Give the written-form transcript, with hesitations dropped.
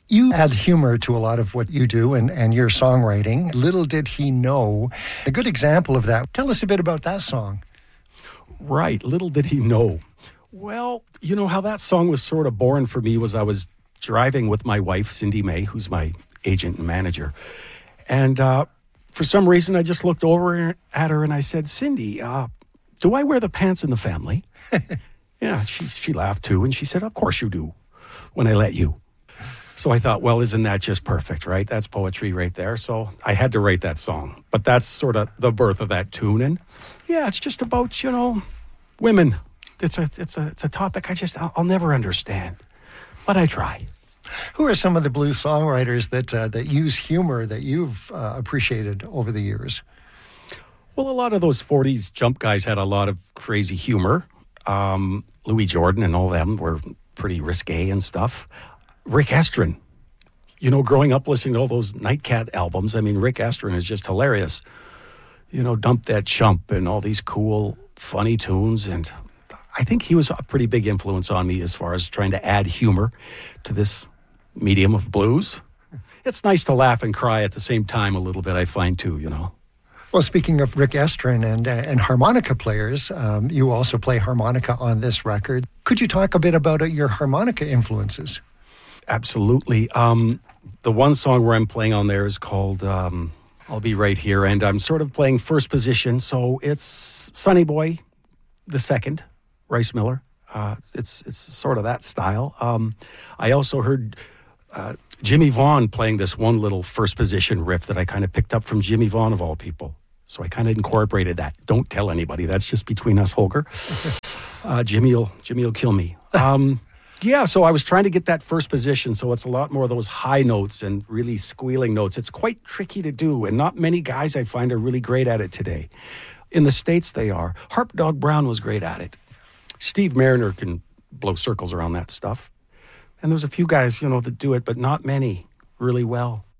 You add humor to a lot of what you do and your songwriting. Little Did He Know, a good example of that. Tell us a bit about that song. Right, Little Did He Know. Well, you know how that song was sort of born for me was I was driving with my wife, Cindy May, who's my agent and manager. And for some reason, I just looked over at her and I said, Cindy, do I wear the pants in the family? Yeah, she laughed too. And she said, of course you do, when I let you. So I thought, well, isn't that just perfect, right? That's poetry right there. So I had to write that song. But that's sort of the birth of that tune. And yeah, it's just about, women. It's a topic I'll never understand. But I try. Who are some of the blues songwriters that use humor that you've appreciated over the years? Well, a lot of those 40s jump guys had a lot of crazy humor. Louis Jordan and all them were pretty risque and stuff. Rick Estrin, growing up listening to all those Nightcat albums, Rick Estrin is just hilarious. Dump That Chump and all these cool, funny tunes. And I think he was a pretty big influence on me as far as trying to add humor to this medium of blues. It's nice to laugh and cry at the same time a little bit, I find too, Well, speaking of Rick Estrin and harmonica players, you also play harmonica on this record. Could you talk a bit about your harmonica influences? Absolutely. The one song where I'm playing on there is called I'll Be Right Here, and I'm sort of playing first position, so it's Sonny Boy the second, Rice Miller. It's sort of that style. I also heard Jimmy Vaughn playing this one little first position riff that I kind of picked up from Jimmy Vaughn of all people. So I kind of incorporated that. Don't tell anybody. That's just between us, Holger. Jimmy will kill me. Yeah, so I was trying to get that first position, so it's a lot more of those high notes and really squealing notes. It's quite tricky to do, and not many guys I find are really great at it today. In the States, they are. Harp Dog Brown was great at it. Steve Mariner can blow circles around that stuff. And there's a few guys, that do it, but not many really well.